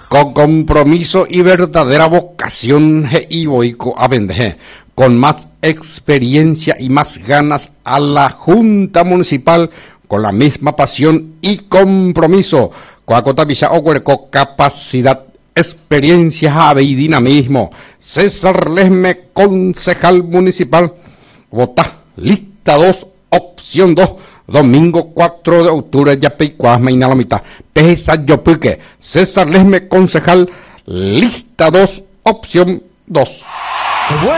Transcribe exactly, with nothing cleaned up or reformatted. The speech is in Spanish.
con compromiso y verdadera vocación y boico a vender, con más experiencia y más ganas a la Junta Municipal, con la misma pasión y compromiso, Coacotavisa Ocuerco, capacidad, experiencia y dinamismo. César Lesme, concejal municipal, vota lista dos, opción dos, domingo cuatro de octubre, Yapeicuasma y Nalamita. Pesa Yopuque, César Lesme, concejal, lista dos, opción dos.